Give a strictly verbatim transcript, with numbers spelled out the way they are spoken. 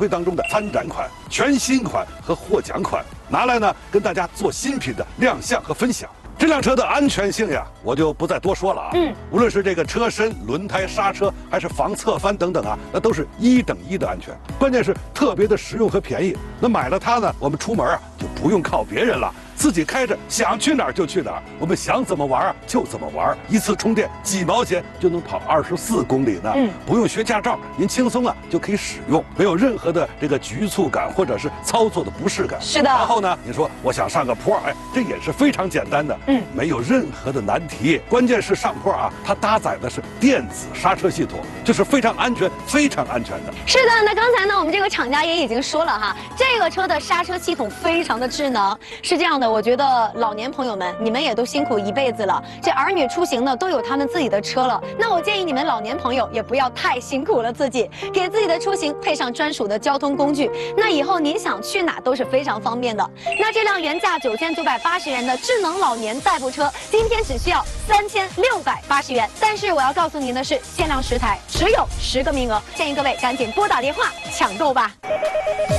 会当中的参展款、全新款和获奖款，拿来呢跟大家做新品的亮相和分享。这辆车的安全性呀，我就不再多说了啊。嗯，无论是这个车身、轮胎、刹车，还是防侧翻等等啊，那都是一等一的安全。关键是特别的实用和便宜。那买了它呢，我们出门啊就不用靠别人了。 自己开着，想去哪儿就去哪儿，我们想怎么玩啊就怎么玩，一次充电几毛钱就能跑二十四公里呢。嗯，不用学驾照，您轻松啊就可以使用，没有任何的这个局促感或者是操作的不适感。 是的。 然后呢，你说我想上个坡，哎，这也是非常简单的，嗯，没有任何的难题。关键是上坡啊，它搭载的是电子刹车系统，就是非常安全、非常安全的。 是的，那刚才呢，我们这个厂家也已经说了哈，这个车的刹车系统非常的智能。是这样的。 我觉得老年朋友们，你们也都辛苦一辈子了，这儿女出行呢都有他们自己的车了。那我建议你们老年朋友也不要太辛苦了自己，给自己的出行配上专属的交通工具，那以后您想去哪都是非常方便的。那这辆原价九千九百八十元的智能老年代步车，今天只需要三千六百八十元。但是我要告诉您的是，限量十台，只有十个名额，建议各位赶紧拨打电话抢购吧。